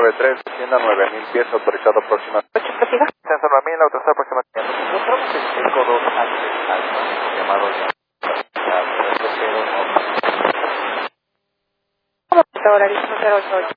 93, tienda 9000 pies, autorizado aproximadamente. Censo 9000, autorizado aproximadamente. Encontramos el chico 2 antes alfa, llamado ya. Horario 088.